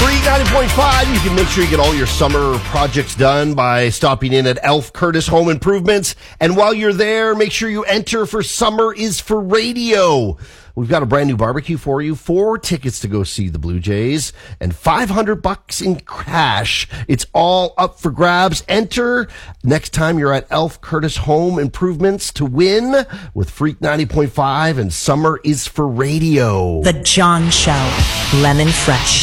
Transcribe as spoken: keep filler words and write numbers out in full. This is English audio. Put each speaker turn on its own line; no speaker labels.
Freak ninety point five. You can make sure you get all your summer projects done by stopping in at Elf Curtis Home Improvements. And while you're there, make sure you enter for Summer is for Radio. We've got a brand new barbecue for you, four tickets to go see the Blue Jays, and five hundred bucks in cash. It's all up for grabs. Enter next time you're at Elf Curtis Home Improvements to win with Freak ninety point five and Summer is for Radio.
The John Show. Lemon Fresh.